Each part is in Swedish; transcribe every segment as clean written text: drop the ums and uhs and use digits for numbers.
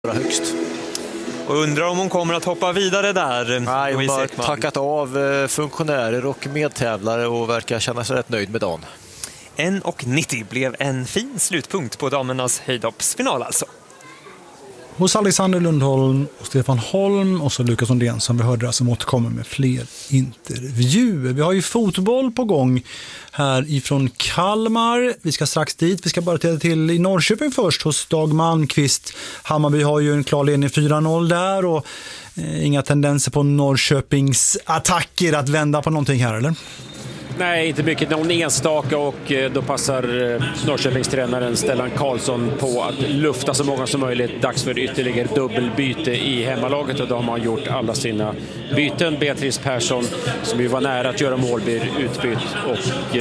högst. Och undrar om hon kommer att hoppa vidare där. Nej, hon har tackat av funktionärer och medtävlare och verkar känna sig rätt nöjd med dagen. 1,90 blev en fin slutpunkt på damernas höjdhoppsfinal alltså. Hos Alexander Lundholm och Stefan Holm och så Lukas Ondén som vi hörde som återkommer med fler intervjuer. Vi har ju fotboll på gång här ifrån Kalmar. Vi ska strax dit. Vi ska bara till i Norrköping först hos Dag Malmqvist. Hammarby har ju en klar ledning 4-0 där och inga tendenser på Norrköpings attacker att vända på någonting här, eller? Nej, inte mycket. Någon enstaka och då passar Norrköpingstränaren Stellan Karlsson på att lufta så många som möjligt. Dags för ytterligare dubbelbyte i hemmalaget och då har man gjort alla sina byten. Beatrice Persson, som ju var nära att göra mål, blir utbytt och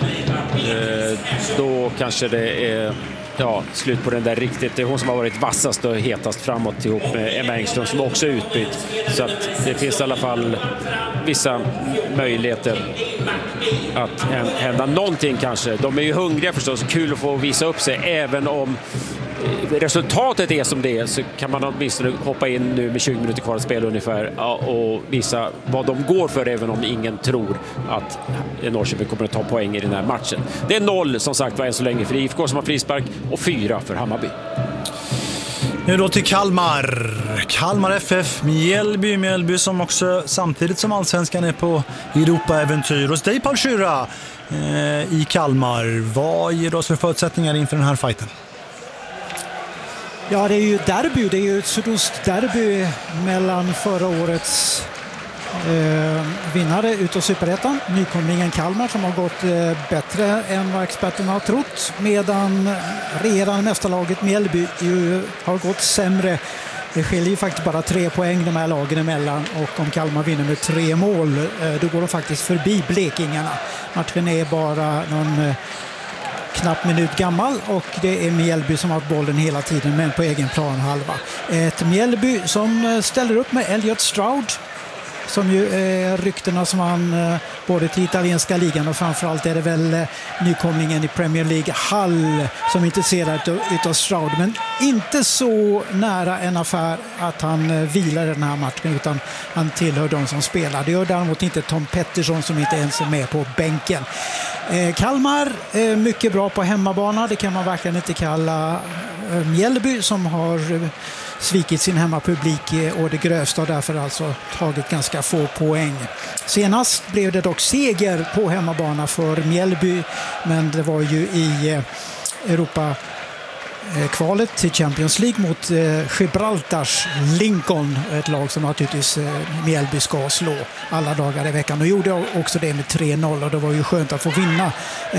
då kanske det är slut på den där riktigt. Det är hon som har varit vassast och hetast framåt ihop med Emma Engström som också är utbytt. Så att det finns i alla fall vissa möjligheter att hända någonting kanske. De är ju hungriga förstås, kul att få visa upp sig. Även om resultatet är som det är så kan man åtminstone hoppa in nu med 20 minuter kvar att spela ungefär och visa vad de går för, även om ingen tror att Norrköping kommer att ta poäng i den här matchen. Det är 0 som sagt var än så länge för IFK som har frispark och 4 för Hammarby. Nu då till Kalmar. Kalmar FF, Mjällby som också samtidigt som allsvenskan är på Europa-äventyr. Hos dig, Paul Schürra, i Kalmar. Vad ger oss för förutsättningar inför den här fighten? Ja, det är ju derby. Det är ju ett sydostderby mellan förra årets vinnare utav Superettan, nykomlingen Kalmar, som har gått bättre än vad experterna har trott, medan regerande mästarlaget Mjällby ju har gått sämre. Det skiljer ju faktiskt bara 3 poäng de här lagen emellan, och om Kalmar vinner med 3 mål då går de faktiskt förbi blekingarna. Matchen är bara någon knapp minut gammal och det är Mjällby som har bollen hela tiden, men på egen plan halva. Ett Mjällby som ställer upp med Elliot Stroud, som ju är ryktena som han både till italienska ligan och framförallt är det väl nykomlingen i Premier League Hull som är intresserad utav Stroud, men inte så nära en affär att han vilar den här matchen, utan han tillhör de som spelar. Det gör däremot inte Tom Pettersson som inte ens är med på bänken. Kalmar mycket bra på hemmabana, det kan man verkligen inte kalla Mjällby, som har svikit sin hemmapublik och det grövsta och därför alltså tagit ganska få poäng. Senast blev det dock seger på hemmabana för Mjällby, men det var ju i Europa-kvalet till Champions League mot Gibraltars Lincoln, ett lag som naturligtvis Mjällby ska slå alla dagar i veckan, och gjorde också det med 3-0, och det var ju skönt att få vinna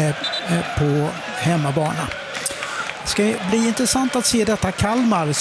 på hemmabana. Det ska bli intressant att se detta Kalmar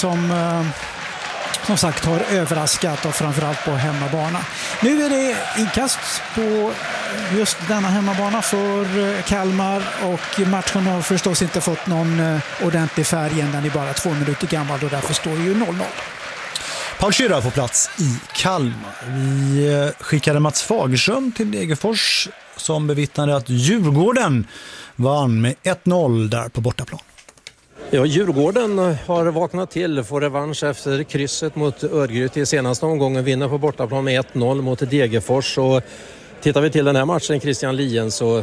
som sagt har överraskat, och framförallt på hemmabana. Nu är det inkast på just denna hemmabana för Kalmar, och matchen har förstås inte fått någon ordentlig färg än, den är bara 2 minuter gammal och därför står det ju 0-0. Paul Schürra på plats i Kalmar. Vi skickade Mats Fagerström till Degerfors som bevittnade att Djurgården vann med 1-0 där på bortaplan. Ja, Djurgården har vaknat till, får revansch efter krysset mot Örgryte i senaste omgången, vinner på bortaplan med 1-0 mot Degerfors. Och tittar vi till den här matchen, Christian Lien, så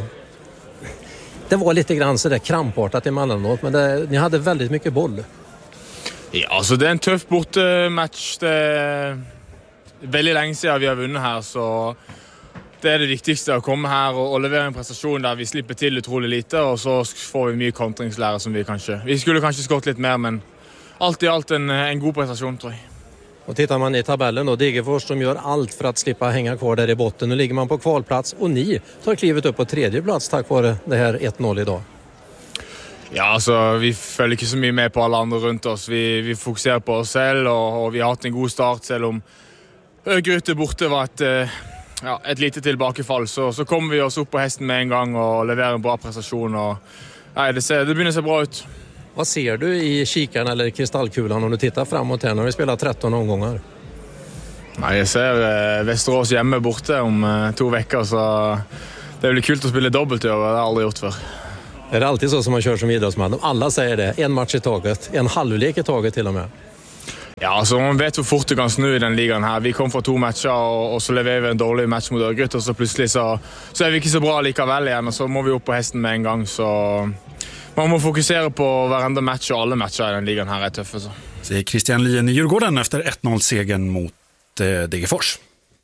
det var lite grann så där krampartat emellanåt, men ni hade väldigt mycket boll. Ja, alltså det är en tuff bortematch. Det är väldigt länge sedan vi har vunnit här, så det är det viktigaste att komma här och leverera en prestation där vi slipper till otroligt lite, och så får vi mycket kontringslära som vi skulle kanske skott lite mer, men allt i allt en god prestation, tror jag. Och tittar man i tabellen då, Degerfors som gör allt för att slippa hänga kvar där i botten. Nu ligger man på kvalplats och ni tar klivet upp på 3:e plats tack vare det här 1-0 idag. Ja, alltså vi följer inte så mycket med på alla andra runt oss. Vi fokuserar på oss själva och vi har haft en god start, selv om Örgryte borte var ett litet tillbakefall, så kommer vi oss upp på hästen med en gång och levererar en bra prestation. Och, det börjar se bra ut. Vad ser du i kikaren eller kristallkulan om du tittar framåt här när vi spelar 13 omgångar? Nej, jag ser Västerås hemma borta om 2 veckor, så det blir kul att spela dubbelt i år. Det har jag aldrig gjort för. Är det alltid så som man kör som idrottsman? Alla säger det, en match i taget, en halvlek i taget till och med. Ja, alltså man vet hur fort det kan snu i den ligan här. Vi kom från 2 matcher och så levererar vi en dålig match mot Örgryte och så plötsligt så är vi inte så bra likaväl igen och så må vi upp på hästen med en gång. Så man må fokusera på varenda match och alla matcher i den ligan här är tuffa. Så. Säger Christian Lien i Djurgården efter 1-0-segern mot Degerfors.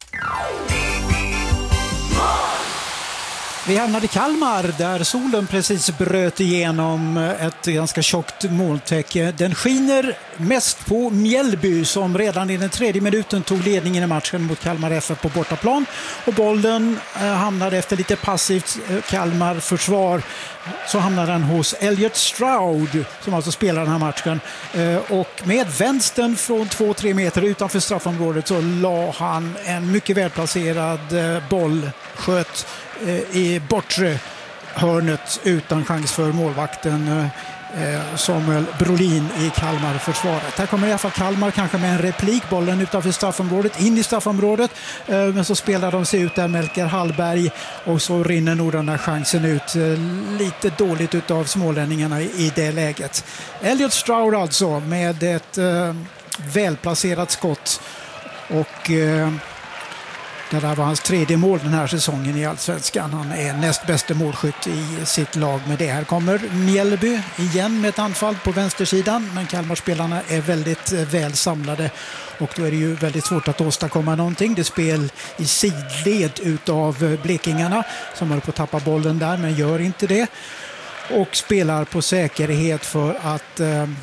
Vi hamnade i Kalmar där solen precis bröt igenom ett ganska tjockt molntäcke. Den skiner mest på Mjällby som redan i den 3:e minuten tog ledningen i matchen mot Kalmar FF på bortaplan. Och bollen hamnade efter lite passivt Kalmar-försvar så hamnade den hos Elliot Stroud som alltså spelar den här matchen. Och med vänstern från 2-3 meter utanför straffområdet så la han en mycket välplacerad boll, sköt i bortre hörnet utan chans för målvakten Samuel Brolin i Kalmar-försvaret. Här kommer i alla fall Kalmar kanske med en replik, bollen utanför straffområdet, in i straffområdet, men så spelar de sig ut där Melker Hallberg och så rinner nog den här chansen ut lite dåligt utav smålänningarna i det läget. Elliot Stroud alltså med ett välplacerat skott och det där var hans 3:e mål den här säsongen i Allsvenskan. Han är näst bästa målskytt i sitt lag med det. Här kommer Mjällby igen med ett anfall på vänstersidan. Men Kalmarspelarna är väldigt väl samlade. Och då är det ju väldigt svårt att åstadkomma någonting. Det är spel i sidled utav blekingarna som håller på att tappa bollen där men gör inte det. Och spelar på säkerhet för att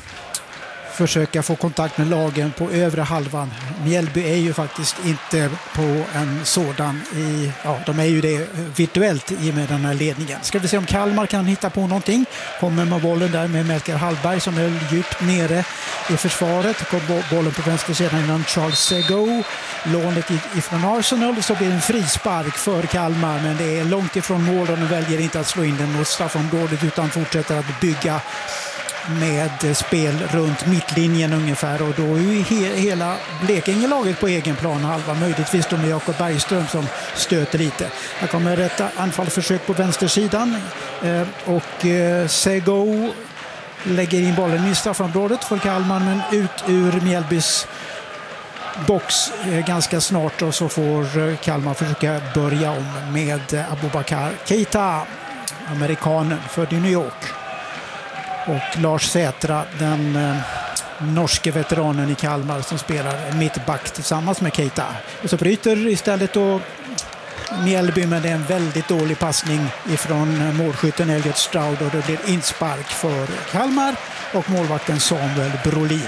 försöka få kontakt med lagen på övre halvan. Mjällby är ju faktiskt inte på en sådan de är ju det virtuellt i med den här ledningen. Ska vi se om Kalmar kan hitta på någonting. Kommer med bollen där med Melker Hallberg som är djupt nere i försvaret. Kommer bollen på vänstersidan innan Charles Sego. Lånet ifrån Arsenal så blir det en frispark för Kalmar men det är långt ifrån mål och de väljer inte att slå in den mot straffområdet utan fortsätter att bygga med spel runt mittlinjen ungefär och då är ju hela Blekingelaget på egen plan halva, möjligtvis då med Jakob Bergström som stöter lite. Här kommer ett anfallsförsök på vänstersidan och Sego lägger in bollen i straffområdet för Kalmar men ut ur Mjällbys box ganska snart och så får Kalmar försöka börja om med Abubakar Keita, amerikanen född i New York. Och Lars Sätra, den norske veteranen i Kalmar som spelar mittback tillsammans med Keita. Och så bryter istället då Mjällby med en väldigt dålig passning ifrån målskytten Elliot Stroud och det blir inspark för Kalmar och målvakten Samuel Brolin.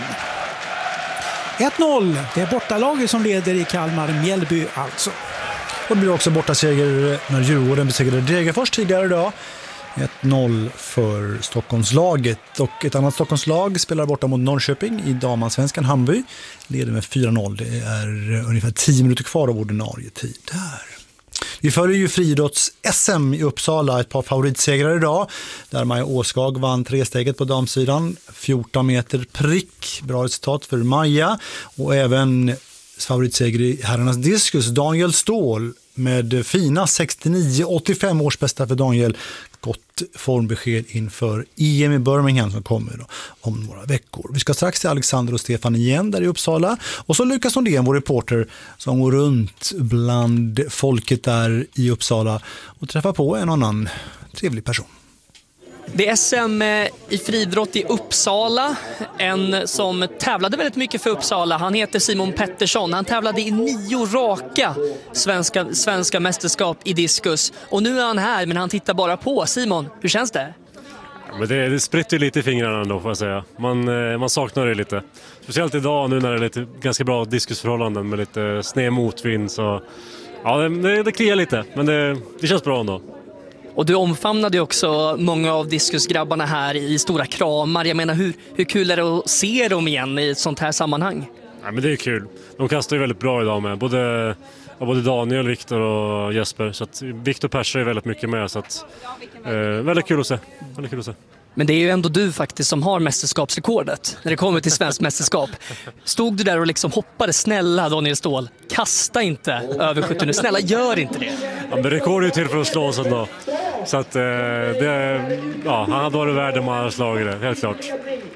1-0, det är bortalaget som leder i Kalmar, Mjällby alltså. Och det blir också bortaseger när Djurgården besegrade Degerfors tidigare idag. 1-0 för Stockholmslaget och ett annat Stockholmslag spelar borta mot Norrköping i damansvenskan Hammarby. Leder med 4-0. Det är ungefär 10 minuter kvar av ordinarie tid där. Vi följer ju friidrotts-SM i Uppsala, ett par favoritsegrar idag. Där Maja Åskag vann 3-steget på damsidan. 14 meter prick, bra resultat för Maja. Och även favoritseger i herrarnas diskus, Daniel Ståhl med fina 69-85 års bästa för Daniel. Gott formbesked inför EM i Birmingham som kommer då, om några veckor. Vi ska strax till Alexander och Stefan igen där i Uppsala. Och så Lukas Nordén, vår reporter, som går runt bland folket där i Uppsala och träffar på en annan trevlig person. Det är SM i friidrott i Uppsala. En som tävlade väldigt mycket för Uppsala. Han heter Simon Pettersson. Han tävlade i 9 raka svenska mästerskap i diskus. Och nu är han här, men han tittar bara på. Simon, hur känns det? Ja, men det spritter lite i fingrarna ändå, får jag säga. Man saknar det lite. Speciellt idag nu när det är lite ganska bra diskusförhållanden med lite sned motvind. Så ja, det kliar lite, men det känns bra ändå. Och du omfamnade ju också många av diskusgrabbarna här i stora kramar. Jag menar, hur kul är det att se dem igen i ett sånt här sammanhang? Ja, men det är kul. De kastar ju väldigt bra idag med. Både Daniel, Viktor och Jesper. Så att Viktor Persson är väldigt mycket med. Så att, väldigt kul att se. Men det är ju ändå du faktiskt som har mästerskapsrekordet när det kommer till svenskt mästerskap. Stod du där och liksom hoppade, snälla Daniel Ståhl, kasta inte över 70 nu, snälla gör inte det. Ja, men rekord är ju till för att slå oss ändå. Så att han hade varit värd om han hade slagit det, helt klart.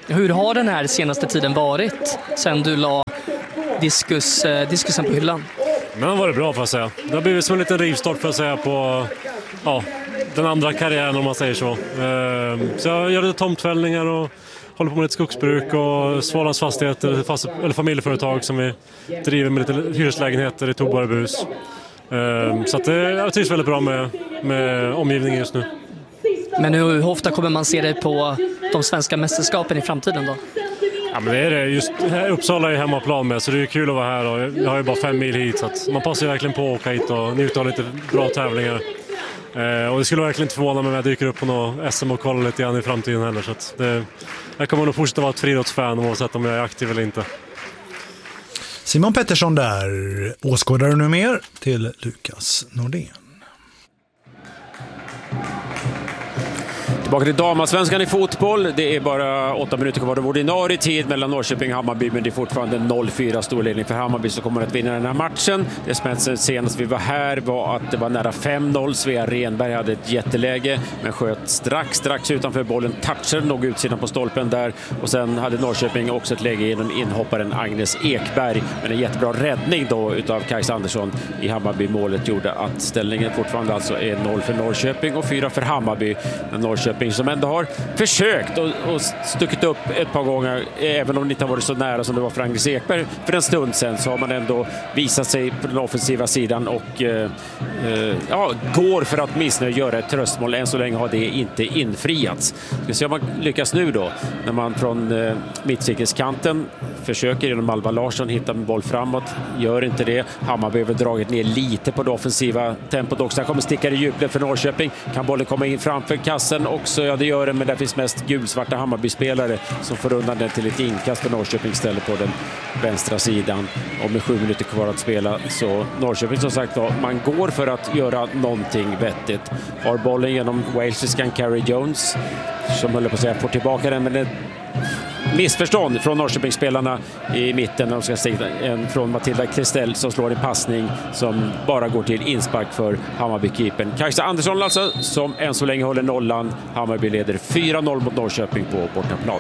Hur har den här senaste tiden varit sen du la diskusen på hyllan? Men det var bra för att säga. Det har blivit som en liten rivstart för att säga på den andra karriären om man säger så. Så jag gör lite tomtfällningar och håller på med lite skogsbruk och Svalans fastigheter eller familjeföretag som vi driver med lite hyreslägenheter i Tobarebus. Så att jag trivs väldigt bra med omgivningen just nu. Men hur ofta kommer man se dig på de svenska mästerskapen i framtiden då? Ja, men det är det. Just Uppsala är hemmaplan med, så det är kul att vara här. Och jag har ju bara 5 mil hit, så att man passar ju verkligen på att åka hit och njuta av lite bra tävlingar. Och det skulle verkligen inte förvåna mig om jag dyker upp på något SM och kollar lite grann i framtiden heller. Så att jag kommer nog fortsätta vara ett friidrottsfan oavsett om jag är aktiv eller inte. Simon Pettersson där, åskådare nu mer till Lukas Nordén. Tillbaka till damasvenskan i fotboll. Det är bara 8 minuter kvar av ordinarie tid mellan Norrköping och Hammarby, men det är fortfarande 0-4 storledning för Hammarby som kommer att vinna den här matchen. Det som senast vi var här var att det var nära 5-0. Svea Renberg hade ett jätteläge men sköt strax utanför bollen. Touchade nog utsidan på stolpen där, och sen hade Norrköping också ett läge genom inhopparen Agnes Ekberg, men en jättebra räddning då utav Kajsa Andersson i Hammarby-målet gjorde att ställningen fortfarande alltså är 0 för Norrköping och 4 för Hammarby. Men Norrköping som ändå har försökt och stuckit upp ett par gånger, även om det inte har varit så nära som det var för Agnes Ekberg för en stund sedan, så har man ändå visat sig på den offensiva sidan och går för att missnöja göra ett tröstmål. Än så länge har det inte infriats. Ska se om man lyckas nu då, när man från mittcirkelskanten försöker genom Alva Larsson hitta en boll framåt, gör inte det. Hammarby har dragit ner lite på det offensiva tempot också. Där kommer stickare i djupled för Norrköping. Kan bollen komma in framför kassen också? Ja, det gör det, men där finns mest gulsvarta Hammarby-spelare som får undan den till ett inkast för Norrköping ställer på den vänstra sidan. Och med 7 minuter kvar att spela, så Norrköping som sagt då, man går för att göra någonting vettigt. Har bollen genom walesiskan Carrie Jones som håller på att säga får tillbaka den, men det missförstånd från Norrköpingsspelarna i mitten när de ska stiga från Matilda Kristel som slår en passning som bara går till inspark för Hammarby-keepern. Kajsa Andersson alltså, som än så länge håller nollan. Hammarby leder 4-0 mot Norrköping på bortaplan.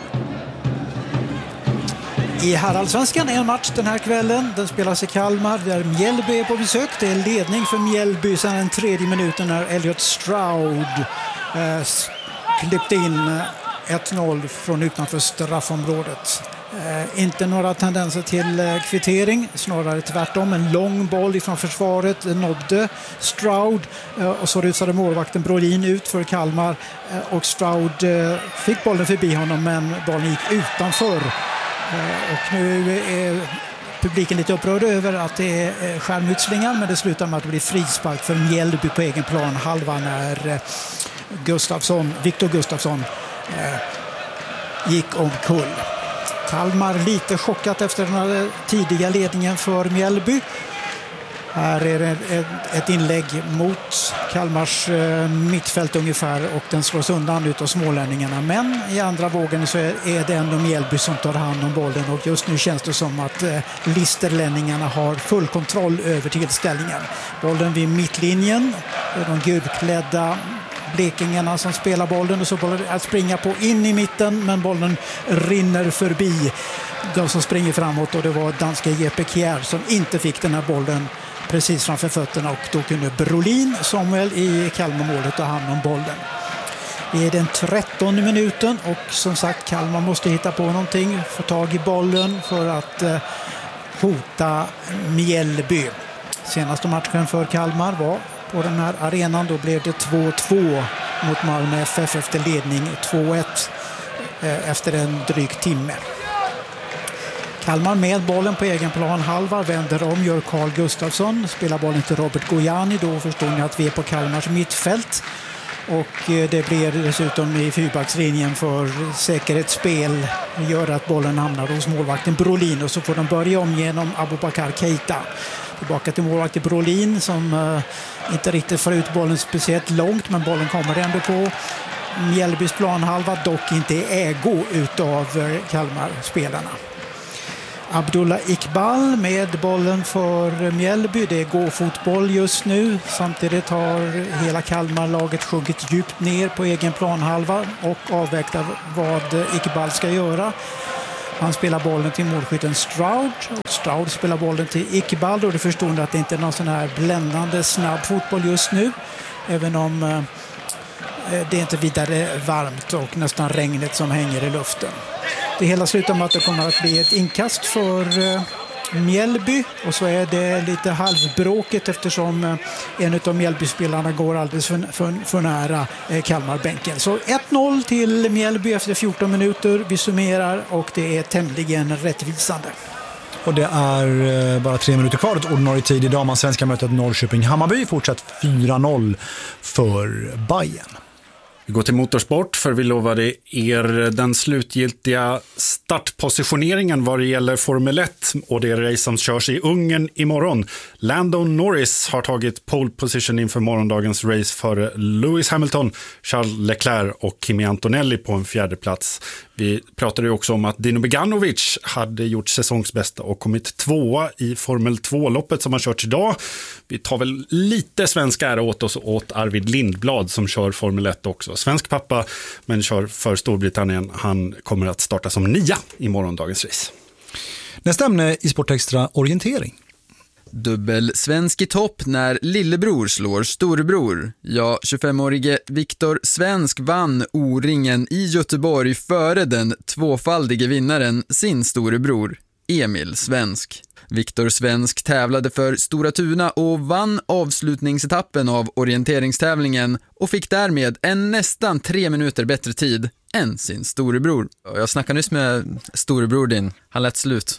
I herrallsvenskan en match den här kvällen. Den spelas i Kalmar där Mjällby är på besök. Det är ledning för Mjällby sedan den 3:e minuten när Elliot Stroud klippte in 1-0 från utanför straffområdet. Inte några tendenser till kvittering, snarare tvärtom. En lång boll ifrån försvaret nådde Stroud och så rusade målvakten Brolin ut för Kalmar och Stroud fick bollen förbi honom, men bollen gick utanför. Och nu är publiken lite upprörd över att det är skärmytslingar, men det slutar med att det blir frispark för Mjällby på egen plan halva när Viktor Gustafsson gick omkull. Kalmar lite chockat efter den här tidiga ledningen för Mjällby. Här är det ett inlägg mot Kalmars mittfält ungefär, och den slås undan utav smålänningarna. Men i andra vågen så är det ändå Mjällby som tar hand om bollen, och just nu känns det som att listerlänningarna har full kontroll över tillställningen. Bollen vid mittlinjen, de gulklädda blekingarna som spelar bollen, och så bollen att springa på in i mitten, men bollen rinner förbi de som springer framåt, och det var danska Jeppe Kjær som inte fick den här bollen precis framför fötterna, och då kunde Brolin Samuel i Kalmarmålet ta hand om bollen. Det är den 13:e minuten, och som sagt Kalmar måste hitta på någonting, få tag i bollen för att hota Mjällby. Senaste matchen för Kalmar var på den här arenan, då blev det 2-2 mot Malmö FF efter ledning 2-1 efter en dryg timme. Kalmar med bollen på egen plan halva, vänder om, gör Carl Gustafsson, spelar bollen till Robert Gojani, då förstår ni att vi är på Kalmars mittfält. Och det blir dessutom i fyrbackslinjen för säkerhetsspel, gör att bollen hamnar hos målvakten Brolin, och så får de börja om genom Abubakar Keita. Tillbaka till målvakten Brolin som inte riktigt får ut bollen speciellt långt, men bollen kommer ändå på Mjällbys planhalva, dock inte i ägo utav Kalmar-spelarna. Abdullah Iqbal med bollen för Mjällby. Det går fotboll just nu. Samtidigt har hela Kalmarlaget sjunkit djupt ner på egen planhalva och avvägt vad Iqbal ska göra. Han spelar bollen till målskytten Stroud. Och Stroud spelar bollen till Iqbal. Och det förstår att det inte är någon sån här bländande snabb fotboll just nu. Även om det är inte vidare varmt och nästan regnet som hänger i luften. Det hela slutar med att det kommer att bli ett inkast för Mjällby. Och så är det lite halvbråkigt eftersom en av Mjällby-spelarna går alldeles för nära Kalmarbänken. Så 1-0 till Mjällby efter 14 minuter. Vi summerar och det är tämligen rättvisande. Och det är bara 3 minuter kvar åt ordinarie tid i damallsvenska mötet Norrköping-Hammarby. Fortsatt 4-0 för Bayern. Vi går till motorsport för vi lovade er den slutgiltiga startpositioneringen vad det gäller Formel 1 och det race som körs i Ungern imorgon. Lando Norris har tagit pole position inför morgondagens race för Lewis Hamilton, Charles Leclerc och Kimi Antonelli på en 4:e plats. Vi pratade ju också om att Dino Beganovic hade gjort säsongsbästa och kommit 2:a i Formel 2-loppet som har körts idag. Vi tar väl lite svenska ära åt oss åt Arvid Lindblad som kör Formel 1 också. Svensk pappa men kör för Storbritannien. Han kommer att starta som 9 i morgondagens race. Nästa ämne i Sportextra orientering. Dubbel svensk i topp när lillebror slår storebror. Ja, 25-årige Viktor Svensk vann O-ringen i Göteborg före den tvåfaldige vinnaren sin storebror Emil Svensk. Viktor Svensk tävlade för Stora Tuna och vann avslutningsetappen av orienteringstävlingen och fick därmed en nästan 3 minuter bättre tid än sin storebror. Jag snackade nyss med storebror din, han lät slut.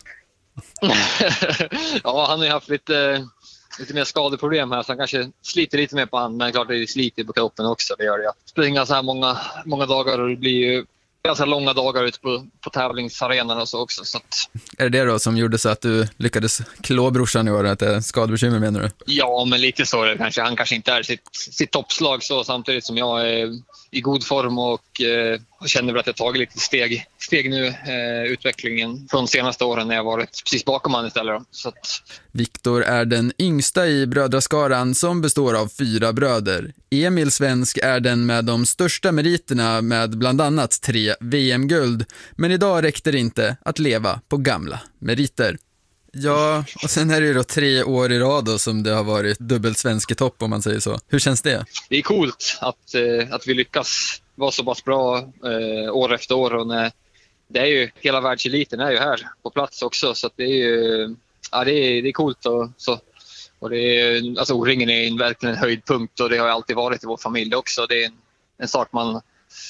Ja, han har ju haft lite mer skadeproblem här så han kanske sliter lite mer på hand, men klart det sliter på kroppen också, det gör det. Springa så här många dagar och det blir ju ganska långa dagar ute på tävlingsarenan och så också. Så att... Är det då som gjorde så att du lyckades klå brorsan i år, att det är skadebekymmer menar du? Ja, men lite så är det kanske. Han kanske inte är sitt toppslag så samtidigt som jag är i god form och känner väl att jag tagit lite steg nu utvecklingen från senaste åren när jag varit precis bakom han istället. Så att... Viktor är den yngsta i brödraskaran som består av 4 bröder. Emil Svensk är den med de största meriterna med bland annat 3 VM-guld. Men idag räckte det inte att leva på gamla meriter. Ja, och sen är det ju då 3 år i rad då som det har varit dubbelt svensk i topp om man säger så. Hur känns det? Det är coolt att vi lyckas vara så pass bra år efter år. Och det är ju, hela världseliten är ju här på plats också. Så att det är ju, ja, det är coolt och så. Och det är, alltså O-ringen är verkligen en höjdpunkt och det har alltid varit i vår familj också. Det är en sak man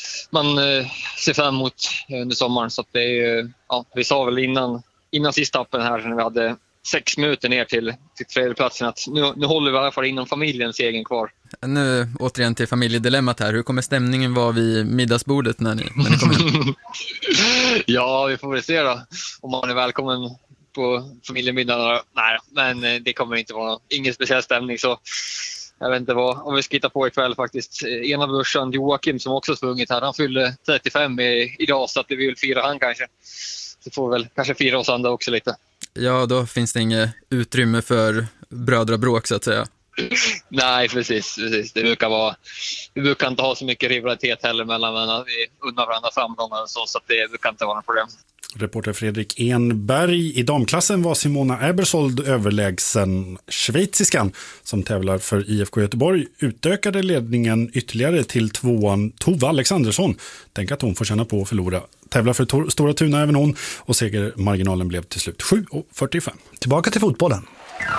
ser fram emot under sommaren. Så att det är ju, ja, vi sa väl innan sista appen här när vi hade 6 minuter ner till 3:e platsen att nu håller vi i alla fall inom familjens egen kvar. Nu återigen till familjedilemmat här. Hur kommer stämningen vara vid middagsbordet när ni kommer in? Ja, vi får väl se då om man är välkommen på familjemiddagen. Nej, men det kommer inte vara ingen speciell stämning så jag vet inte om vi ska hitta på ikväll faktiskt. Ena brorsan Joakim som också sprungit här, han fyllde 35 idag så att vi vill fira han kanske. Så får väl kanske fira oss andra också lite. Ja, då finns det inget utrymme för brödrabråk så att säga. Nej, precis. Det brukar inte ha så mycket rivalitet heller mellan vänner. Vi unnar varandra framgångar och så att det brukar inte vara något problem. Reporter Fredrik Enberg. I damklassen var Simona Ebersold överlägsen. Schweiziskan som tävlar för IFK Göteborg utökade ledningen ytterligare till 2:an Tove Alexandersson. Tänk att hon får känna på att förlora. Tävlar för Stora Tuna även hon och segermarginalen blev till slut 7,45. Tillbaka till fotbollen.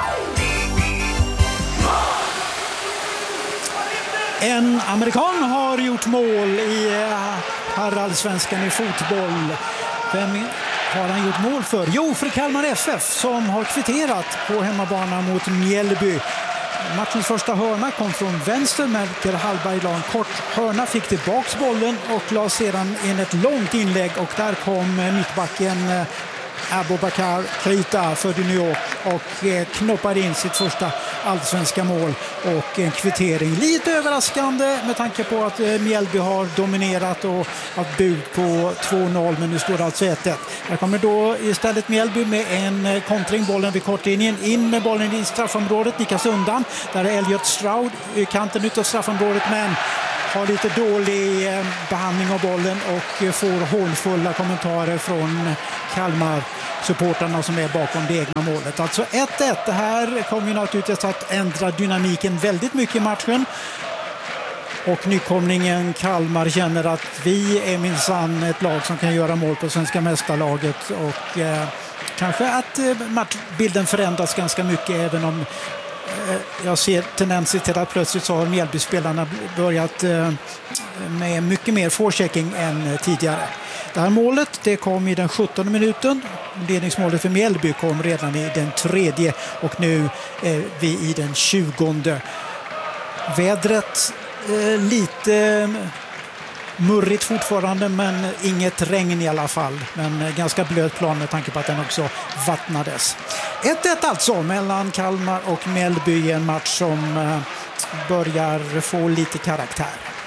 En amerikan har gjort mål i herrallsvenskan i fotboll. Vem har han gjort mål för? Jo, för Kalmar FF som har kvitterat på hemmabana mot Mjällby. Matchens första hörna kom från vänster. Melker Hallberg la en kort hörna, fick tillbaks bollen och la sedan in ett långt inlägg och där kom mittbacken Abubakar Keita född i New York och knoppade in sitt första allsvenska mål och en kvittering. Lite överraskande med tanke på att Mjällby har dominerat och haft bud på 2-0, men nu står det alltså 1-1. Här kommer då istället Mjällby med en kontring, bollen vid kortlinjen, in med bollen i straffområdet, nickas undan. Där är Elliot Stroud i kanten utav straffområdet, men har lite dålig behandling av bollen och får hånfulla kommentarer från Kalmar-supporterna som är bakom det egna målet. Alltså 1-1. Det här kommer ju naturligtvis att ändra dynamiken väldigt mycket i matchen. Och nykomlingen Kalmar känner att vi är minsann ett lag som kan göra mål på svenska mästarlaget, och kanske att matchbilden förändras ganska mycket, även om jag ser tendenser till att plötsligt så har Mjällby-spelarna börjat med mycket mer forechecking än tidigare. Det här målet, det kom i den 17:e minuten. Ledningsmålet för Mjällby kom redan i den 3:e och nu är vi i den 20:e. Vädret lite murrigt fortfarande, men inget regn i alla fall. Men ganska blöt plan med tanke på att den också vattnades. 1-1 alltså mellan Kalmar och Mjällby i en match som börjar få lite karaktär.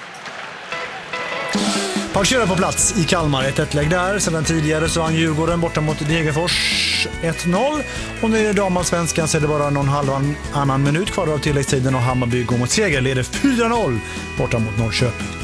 Parkera på plats i Kalmar, ett 1-lägg där. Sedan tidigare så vann Djurgården borta mot Degerfors 1-0. Och nu är det damallsvenskan, så är det bara någon halvannan minut kvar av tilläggstiden och Hammarby går mot seger. Leder 4-0 borta mot Norrköping.